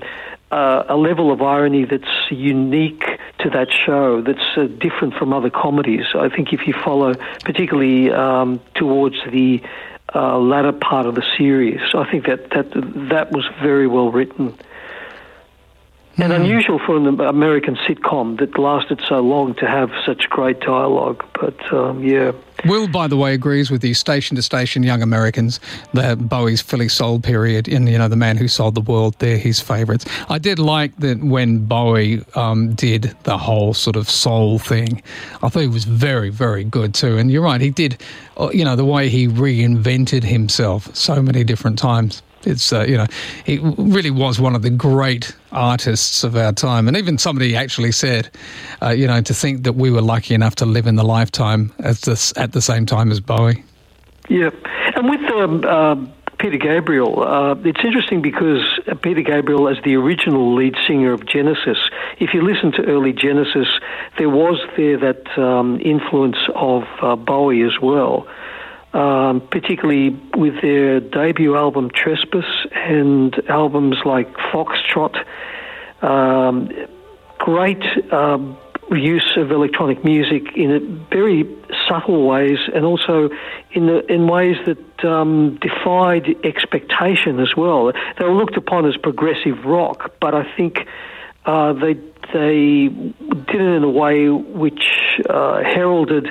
uh, a level of irony that's unique to that show, that's uh, different from other comedies. I think if you follow, particularly um, towards the uh, latter part of the series, I think that that that was very well written. And unusual for an American sitcom that lasted so long to have such great dialogue. But, um, yeah. Will, by the way, agrees with you. Station to Station, Young Americans, the Bowie's Philly Soul period, and, you know, The Man Who Sold the World, they're his favourites. I did like that when Bowie um, did the whole sort of soul thing. I thought he was very, very good too. And you're right, he did, you know, the way he reinvented himself so many different times. It's, uh, you know, he really was one of the great artists of our time. And even somebody actually said, uh, you know, to think that we were lucky enough to live in the lifetime at, this, at the same time as Bowie. Yeah. And with um, uh, Peter Gabriel, uh, it's interesting because Peter Gabriel, as the original lead singer of Genesis, if you listen to early Genesis, there was there that um, influence of uh, Bowie as well. Um, particularly with their debut album Trespass and albums like Foxtrot. Um, great um, use of electronic music in a very subtle ways, and also in the, in ways that um, defied expectation as well. They were looked upon as progressive rock, but I think uh, they they did it in a way which uh, heralded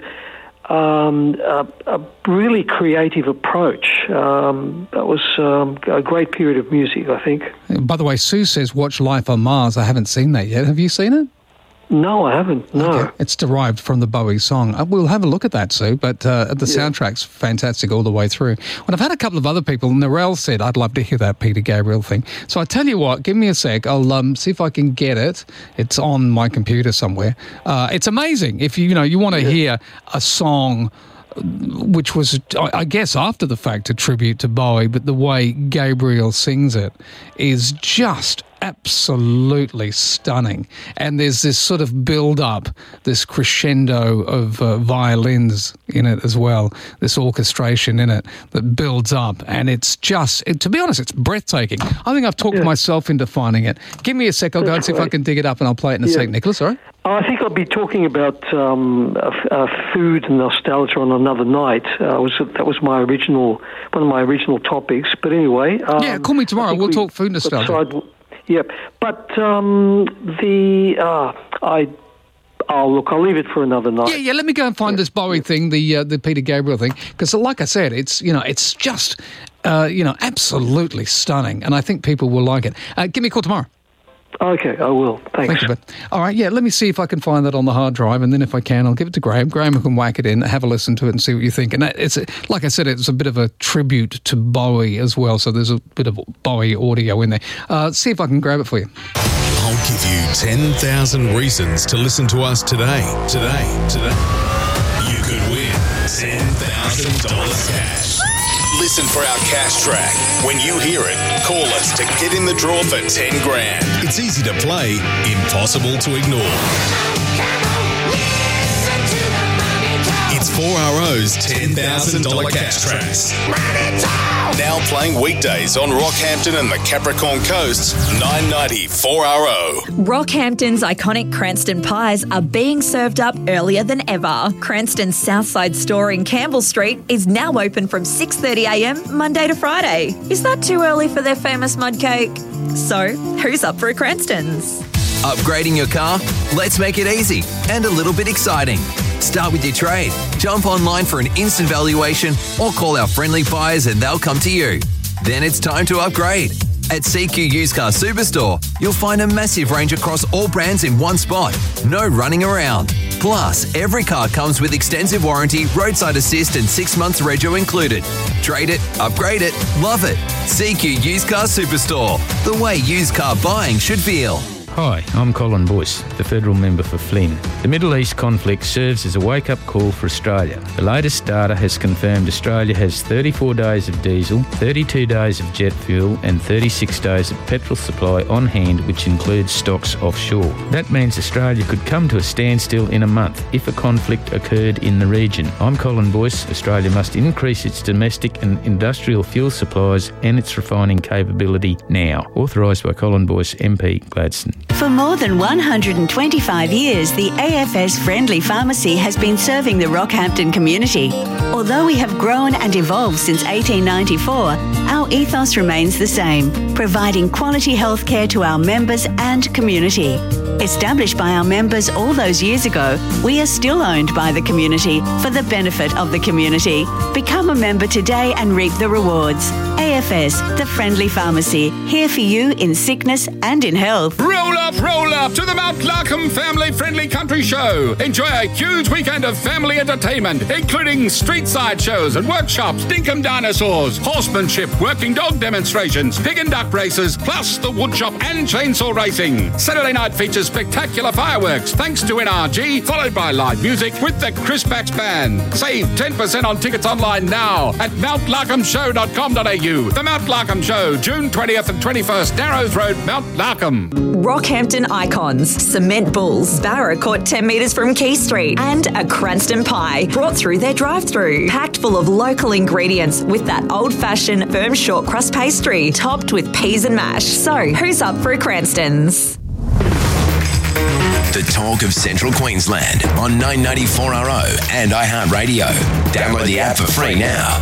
Um, a, a really creative approach. Um, that was um, a great period of music, I think. By the way, Sue says, watch Life on Mars. I haven't seen that yet. Have you seen it? No, I haven't, no. Okay. It's derived from the Bowie song. Uh, we'll have a look at that, Sue, but uh, the yeah. soundtrack's fantastic all the way through. Well, I've had a couple of other people. Narelle said, I'd love to hear that Peter Gabriel thing. So I tell you what, give me a sec. I'll um, see if I can get it. It's on my computer somewhere. Uh, it's amazing. If you, you know, you want to yeah. hear a song which was, I guess, after the fact, a tribute to Bowie, but the way Gabriel sings it is just absolutely stunning. And there's this sort of build-up, this crescendo of uh, violins in it as well, this orchestration in it that builds up. And it's just, it, to be honest, it's breathtaking. I think I've talked yeah. myself into finding it. Give me a sec, I'll go and see if I can dig it up, and I'll play it in a yeah. sec. Nicholas, all right? I think I'll be talking about um, uh, uh, food nostalgia on another night. Uh, was that was my original one of my original topics. But anyway, um, yeah, call me tomorrow. We'll we, talk food nostalgia. Side, yep, but um, the uh, I. Oh, look, I'll leave it for another night. Yeah, yeah. Let me go and find yeah. this Bowie yeah. thing, the uh, the Peter Gabriel thing, because, like I said, it's you know, it's just uh, you know, absolutely stunning, and I think people will like it. Uh, give me a call tomorrow. Okay, I will. Thanks. Thank you, all right, yeah, let me see if I can find that on the hard drive, and then if I can, I'll give it to Graham. Graham can whack it in, have a listen to it and see what you think. And it's, like I said, it's a bit of a tribute to Bowie as well, so there's a bit of Bowie audio in there. Uh, see if I can grab it for you. I'll give you ten thousand reasons to listen to us today. Today, today. You could win ten thousand dollars cash. Listen for our cash track. When you hear it, call us to get in the draw for ten grand. It's easy to play, impossible to ignore. It's four R O's ten thousand dollars cash tracks. Now playing weekdays on Rockhampton and the Capricorn Coasts, nine ninety four R O. Rockhampton's iconic Cranston pies are being served up earlier than ever. Cranston's Southside store in Campbell Street is now open from six thirty a m Monday to Friday. Is that too early for their famous mud cake? So, who's up for a Cranston's? Upgrading your car? Let's make it easy and a little bit exciting. Start with your trade. Jump online for an instant valuation or call our friendly buyers and they'll come to you. Then it's time to upgrade. At C Q Used Car Superstore, you'll find a massive range across all brands in one spot. No running around. Plus, every car comes with extensive warranty, roadside assist and six months rego included. Trade it, upgrade it, love it. C Q Used Car Superstore. The way used car buying should feel. Hi, I'm Colin Boyce, the federal member for Flynn. The Middle East conflict serves as a wake-up call for Australia. The latest data has confirmed Australia has thirty-four days of diesel, thirty-two days of jet fuel and thirty-six days of petrol supply on hand, which includes stocks offshore. That means Australia could come to a standstill in a month if a conflict occurred in the region. I'm Colin Boyce. Australia must increase its domestic and industrial fuel supplies and its refining capability now. Authorised by Colin Boyce, M P, Gladstone. For more than one hundred twenty-five years, the A F S Friendly Pharmacy has been serving the Rockhampton community. Although we have grown and evolved since eighteen ninety-four, our ethos remains the same, providing quality healthcare to our members and community. Established by our members all those years ago, we are still owned by the community for the benefit of the community. Become a member today and reap the rewards. A F S, the Friendly Pharmacy, here for you in sickness and in health. Roll up, roll up to the Mount Larkham Family Friendly Country Show. Enjoy a huge weekend of family entertainment, including street side shows and workshops, dinkum dinosaurs, horsemanship, working dog demonstrations, pig and duck races, plus the woodshop and chainsaw racing. Saturday night features spectacular fireworks thanks to N R G, followed by live music with the Chris Backs Band. Save ten percent on tickets online now at mount larkham show dot com dot a u. The Mount Larkham Show, June twentieth and twenty-first, Narrows Road, Mount Larkham. Rockhampton icons, Cement Bulls, Barra Court ten metres from Key Street, and a Cranston pie brought through their drive-through. Packed full of local ingredients with that old-fashioned firm short crust pastry topped with peas and mash. So, who's up for a Cranston's? The talk of Central Queensland on nine ninety-four R O and iHeartRadio. Download the app for free now.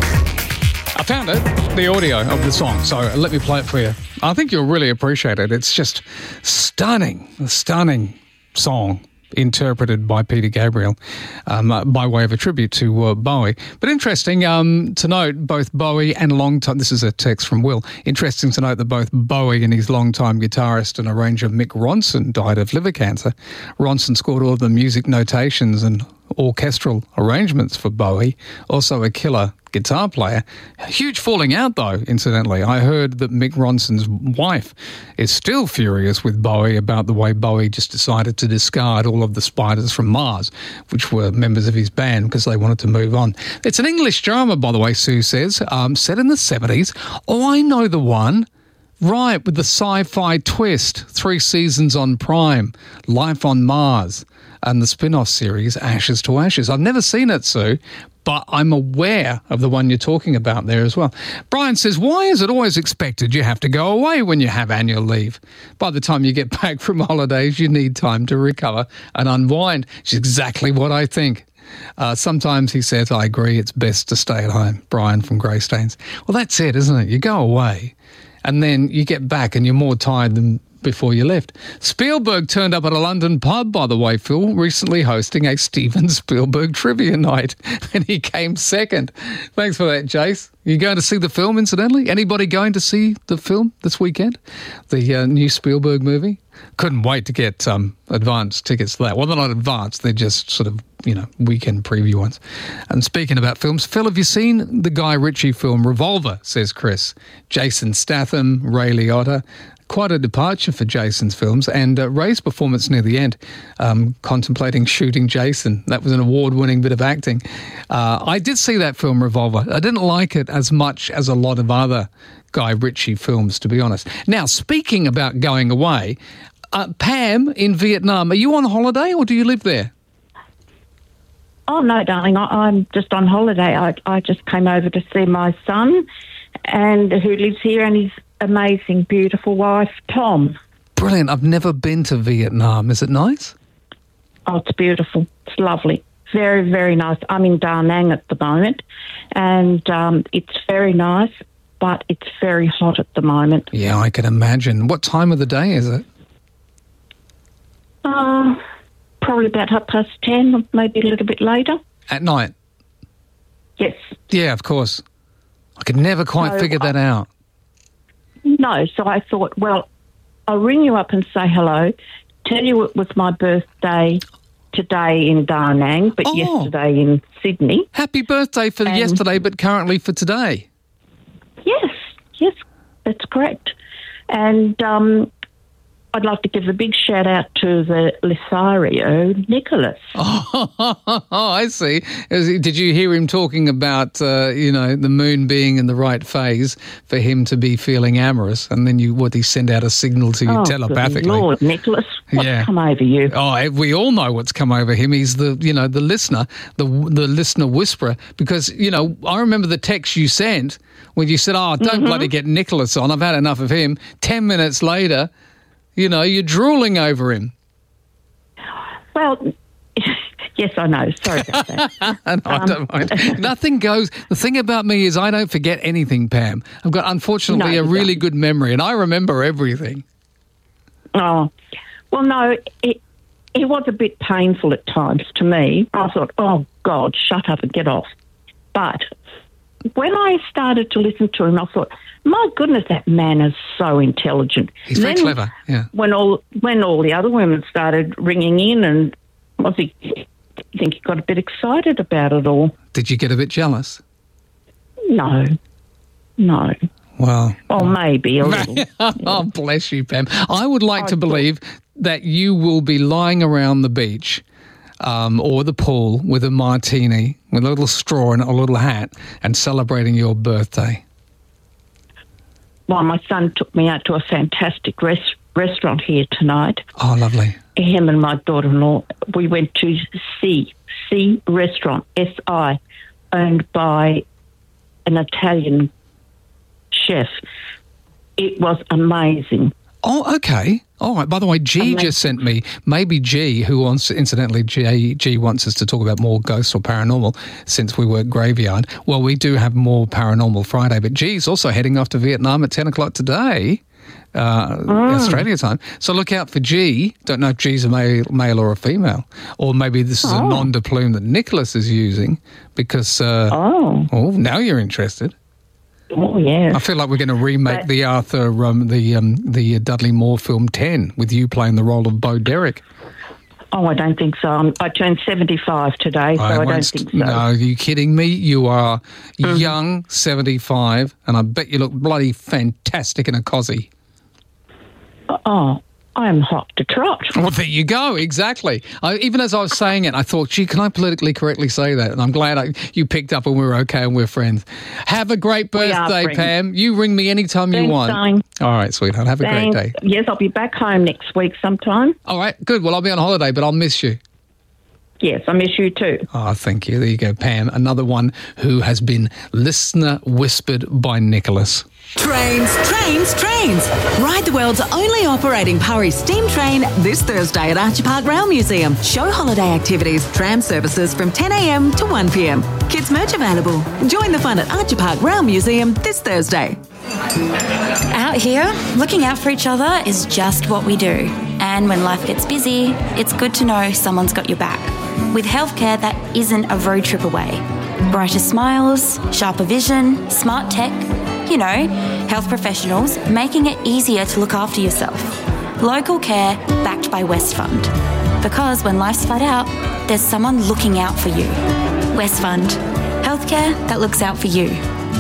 I found it, the audio of the song, so let me play it for you. I think you'll really appreciate it. It's just stunning, a stunning song interpreted by Peter Gabriel um, by way of a tribute to uh, Bowie. But interesting um, to note, both Bowie and long-time... This is a text from Will. Interesting to note that both Bowie and his long-time guitarist and arranger Mick Ronson died of liver cancer. Ronson scored all the music notations and orchestral arrangements for Bowie, also a killer guitar player. Huge falling out, though, incidentally. I heard that Mick Ronson's wife is still furious with Bowie about the way Bowie just decided to discard all of the Spiders from Mars, which were members of his band, because they wanted to move on. It's an English drama, by the way, Sue says, um, set in the seventies. Oh, I know the one. Right, with the sci-fi twist. Three seasons on Prime, Life on Mars, and the spin-off series Ashes to Ashes. I've never seen it, Sue, but I'm aware of the one you're talking about there as well. Brian says, why is it always expected you have to go away when you have annual leave? By the time you get back from holidays, you need time to recover and unwind. It's exactly what I think. Uh, sometimes, he says, I agree, it's best to stay at home. Brian from Greystanes. Well, that's it, isn't it? You go away, and then you get back and you're more tired than before you left. Spielberg turned up at a London pub, by the way, Phil, recently hosting a Steven Spielberg trivia night, and he came second. Thanks for that, Jace. You going to see the film, incidentally? Anybody going to see the film this weekend? The uh, new Spielberg movie? Couldn't wait to get um, advance tickets to that. Well, they're not advanced, they're just sort of, you know, weekend preview ones. And speaking about films, Phil, have you seen the Guy Ritchie film Revolver, says Chris? Jason Statham, Ray Liotta. Quite a departure for Jason's films, and uh, Ray's performance near the end, um, contemplating shooting Jason. That was an award-winning bit of acting. Uh, I did see that film, Revolver. I didn't like it as much as a lot of other Guy Ritchie films, to be honest. Now, speaking about going away, uh, Pam in Vietnam, are you on holiday or do you live there? Oh, no, darling, I, I'm just on holiday. I, I just came over to see my son, and who lives here, and his amazing, beautiful wife, Tom. Brilliant. I've never been to Vietnam. Is it nice? Oh, it's beautiful. It's lovely. Very, very nice. I'm in Da Nang at the moment, and um, it's very nice, but it's very hot at the moment. Yeah, I can imagine. What time of the day is it? Uh, probably about half past ten, maybe a little bit later. At night? Yes. Yeah, of course. I could never quite So figure that I- out. No, so I thought, well, I'll ring you up and say hello, tell you it was my birthday today in Da Nang, but Oh. yesterday in Sydney. Happy birthday for And- yesterday, but currently for today. Yes, yes, that's correct. And um, I'd like to give a big shout out to the Lothario Nicholas. Oh, I see. Did you hear him talking about, uh, you know, the moon being in the right phase for him to be feeling amorous? And then you, what, he send out a signal to you oh, telepathically? Good Lord, Nicholas, what's yeah. come over you? Oh, we all know what's come over him. He's the, you know, the listener, the the listener whisperer. Because, you know, I remember the text you sent when you said, oh, don't mm-hmm. bloody get Nicholas on. I've had enough of him. Ten minutes later, you know, you're drooling over him. Well, yes, I know. Sorry about that. no, I don't mind. Nothing goes. The thing about me is I don't forget anything, Pam. I've got, unfortunately, no, a really don't. good memory, and I remember everything. Oh, well, no, it, it was a bit painful at times to me. I thought, oh, God, shut up and get off. But when I started to listen to him, I thought, my goodness, that man is so intelligent. He's very then, clever, yeah. When all when all the other women started ringing in, and I think, I think he got a bit excited about it all. Did you get a bit jealous? No, no. Well, oh, maybe a little. Oh, bless you, Pam. I would like I to believe that you will be lying around the beach um, or the pool with a martini, with a little straw and a little hat, and celebrating your birthday. Well, my son took me out to a fantastic res- restaurant here tonight. Oh, lovely. Him and my daughter-in-law, we went to C, C Restaurant, S I, owned by an Italian chef. It was amazing. Oh, okay. All right. By the way, G amazing. just sent me, maybe G, who wants, incidentally, G, G wants us to talk about more ghosts or paranormal since we work graveyard. Well, we do have more Paranormal Friday, but G's also heading off to Vietnam at ten o'clock today, uh, mm. Australia time. So look out for G. Don't know if G's a male, male or a female. Or maybe this is oh. a nom de plume that Nicholas is using because, uh, oh. oh, now you're interested. Oh, yeah. I feel like we're going to remake but, the Arthur, um, the um, the Dudley Moore film ten with you playing the role of Bo Derek. Oh, I don't think so. I'm, I turned seventy-five today, so I, I don't st- think so. No, are you kidding me? You are mm-hmm. young, seventy-five, and I bet you look bloody fantastic in a cosy. Oh, I am hot to trot. Well, there you go. Exactly. I, even as I was saying it, I thought, gee, can I politically correctly say that? And I'm glad I, you picked up and we're okay and we're friends. Have a great birthday, Pam. You ring me anytime Thanks, you want. darling. All right, sweetheart. Have a Thanks. great day. Yes, I'll be back home next week sometime. All right, good. Well, I'll be on holiday, but I'll miss you. Yes, I miss you too. Oh, thank you. There you go, Pam. Another one who has been listener whispered by Nicholas. Trains, trains, trains. Ride the world's only operating Purry steam train this Thursday at Archer Park Rail Museum. Show holiday activities, tram services from ten a.m. to one p.m. Kids merch available. Join the fun at Archer Park Rail Museum this Thursday. Out here, looking out for each other is just what we do. And when life gets busy, it's good to know someone's got your back. With healthcare that isn't a road trip away. Brighter smiles, sharper vision, smart tech. You know, health professionals making it easier to look after yourself. Local care backed by Westfund. Because when life's flat out, there's someone looking out for you. Westfund. Healthcare that looks out for you.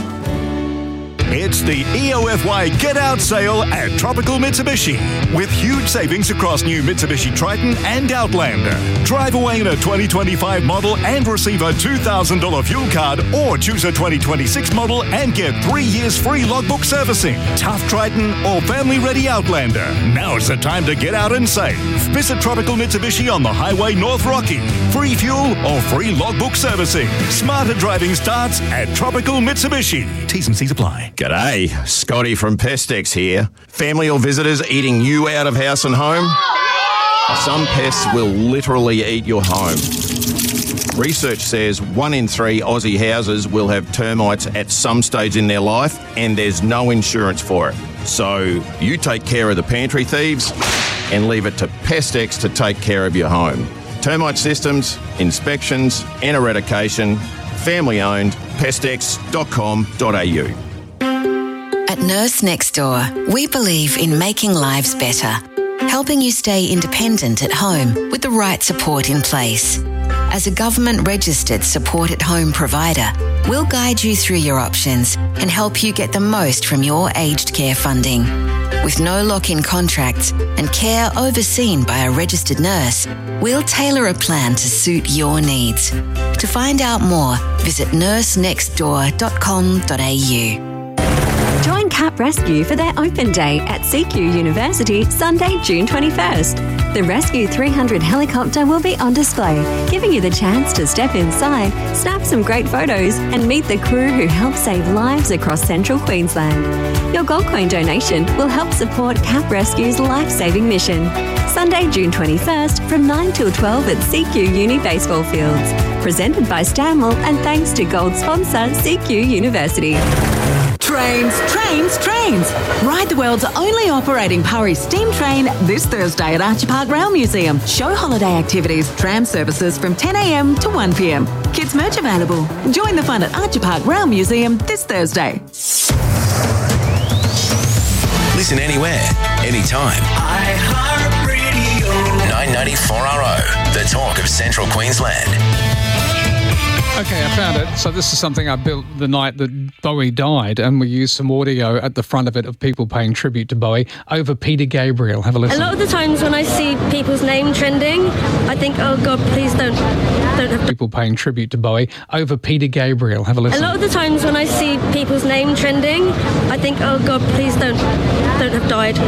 It's the E O F Y Get Out sale at Tropical Mitsubishi with huge savings across new Mitsubishi Triton and Outlander. Drive away in a twenty twenty-five model and receive a two thousand dollars fuel card, or choose a twenty twenty-six model and get three years free logbook servicing. Tough Triton or family-ready Outlander. Now's the time to get out and save. Visit Tropical Mitsubishi on the Highway North Rocky. Free fuel or free logbook servicing. Smarter driving starts at Tropical Mitsubishi. T's and C's apply. G'day, Scotty from Pestex here. Family or visitors eating you out of house and home? Some pests will literally eat your home. Research says one in three Aussie houses will have termites at some stage in their life, and there's no insurance for it. So you take care of the pantry thieves and leave it to Pestex to take care of your home. Termite systems, inspections and eradication. Family owned, pestex dot com dot a u. At Nurse Next Door, we believe in making lives better, helping you stay independent at home with the right support in place. As a government-registered support-at-home provider, we'll guide you through your options and help you get the most from your aged care funding. With no lock-in contracts and care overseen by a registered nurse, we'll tailor a plan to suit your needs. To find out more, visit nurse next door dot com dot a u. Join CAP Rescue for their open day at C Q University, Sunday, June twenty-first. The Rescue three hundred helicopter will be on display, giving you the chance to step inside, snap some great photos, and meet the crew who help save lives across central Queensland. Your gold coin donation will help support CAP Rescue's life-saving mission. Sunday, June twenty-first, from nine till twelve at C Q Uni Baseball Fields. Presented by Stanwell and thanks to gold sponsor C Q University. Trains, trains, trains. Ride the world's only operating Purry steam train this Thursday at Archie Park Rail Museum. Show holiday activities, tram services from ten a m to one p m. Kids merch available. Join the fun at Archie Park Rail Museum this Thursday. Listen anywhere, anytime. iHeartRadio. nine ninety-four R O, the talk of Central Queensland. Okay, I found it. So this is something I built the night that Bowie died, and we used some audio at the front of it of people paying tribute to Bowie over Peter Gabriel. Have a listen. A lot of the times when I see people's name trending, I think, oh God, please don't, don't have... People paying tribute to Bowie over Peter Gabriel. Have a listen. A lot of the times when I see people's name trending, I think, oh God, please don't, don't have died.